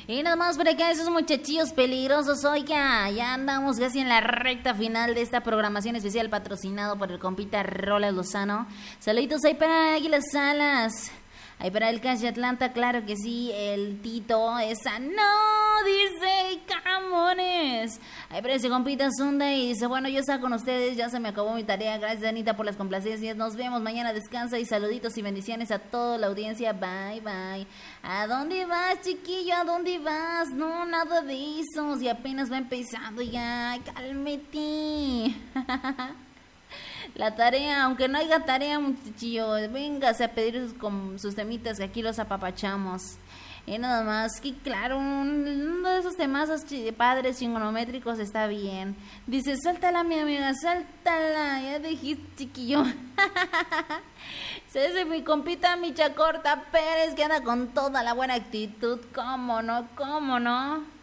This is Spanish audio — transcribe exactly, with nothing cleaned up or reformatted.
Y nada más por acá, esos muchachillos peligrosos, oiga, ya andamos casi en la recta final de esta programación especial patrocinado por el compita Rola Lozano. Saluditos ahí para Águilas Salas, ahí para el Calle Atlanta, claro que sí, el Tito, esa no, dice Camones. Ahí para ese compita Zunda y dice, bueno, yo estaba con ustedes, ya se me acabó mi tarea, gracias Anita por las complacencias, nos vemos mañana, descansa y saluditos y bendiciones a toda la audiencia, bye bye. ¿A dónde vas, chiquillo? ¿A dónde vas? No, nada de eso, si apenas va empezando ya, cálmate. La tarea, aunque no haya tarea, muchachillo, véngase a pedir sus, con sus temitas que aquí los apapachamos. Y nada más, que claro, uno de esos temas padres chingonométricos está bien. Dice, suéltala mi amiga, suéltala, ya dijiste, chiquillo. Ese es mi compita Micha Corta Pérez, que anda con toda la buena actitud, cómo no, cómo no.